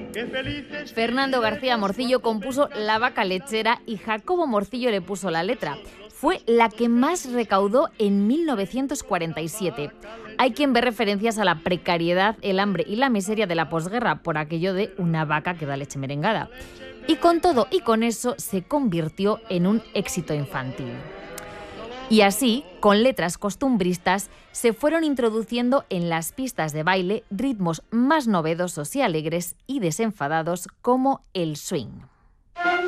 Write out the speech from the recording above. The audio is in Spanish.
Fernando García Morcillo compuso La vaca lechera y Jacobo Morcillo le puso la letra. Fue la que más recaudó en 1947. Hay quien ve referencias a la precariedad, el hambre y la miseria de la posguerra por aquello de una vaca que da leche merengada. Y con todo y con eso se convirtió en un éxito infantil. Y así, con letras costumbristas, se fueron introduciendo en las pistas de baile ritmos más novedosos y alegres y desenfadados como el swing.